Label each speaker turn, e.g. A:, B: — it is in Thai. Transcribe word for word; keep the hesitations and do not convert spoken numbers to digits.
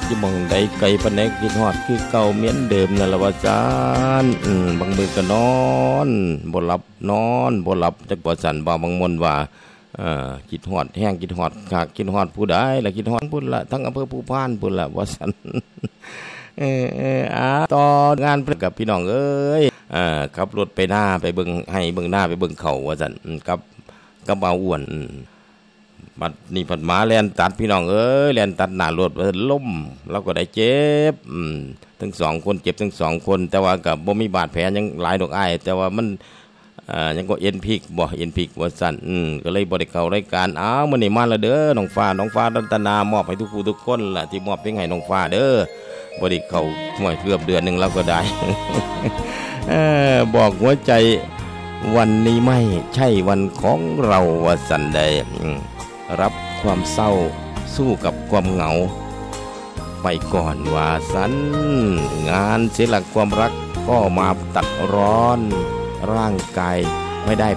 A: อยู่หม่องใดไกลปานใดคิดฮอดคือเก่าเหมือนเดิมนั่นล่ะว่าซั่นอืมบางมื้อก็นอนบ่หลับนอนบ่หลับจักว่าซั่นบ่บางมนว่าเอ่อคิดฮอดแฮงคิดฮอดคักคิดฮอดผู้ใดล่ะคิดฮอดพุ่นล่ะทั้งอำเภอภูพานพุ่นล่ะว่าซั่นเออๆอ่าต่องานกับพี่น้องเอ้ยเอ่อขับรถไปหน้าไปเบิ่งให้เบิ่งหน้าไปเบิ่งเขาว่าซั่นกับกับบ่าวอ้วนบัดนี้ผัดหมาแล่นตัดพี่น้องเอ้ยแล่นตัดหน้ารถล้มเราก็ได้เจ็บอืมทั้งสองคนเจ็บทั้งสองคนแต่ว่าก็บ่มีบาดแผลหยังหลายดอกอ้ายแต่ว่ามันอ่ายังก็เอ็นพลิกบ่เอ็นพลิกว่าซั่นอืมก็เลยบ่ได้เข้ารายการอ้าวมื้อนี้มาแล้วเด้อน้องฟ้าน้องฟ้ารัตนามอบให้ทุกผู้ทุกคนล่ะที่มอบเพลงให้น้องฟ้าเด้อบ่ได้เข้าห่วยเกือบเดือนนึงแล้วก็ได้ เออบอกหัวใจวันนี้ไม่ใช่วันของเราว่าซั่นใดรับความเศร้าสู้กับความเหงาไปก่อนว่าสันงานเสียหลักความรักก็มาตัดร้อนร่างกายไม่ได้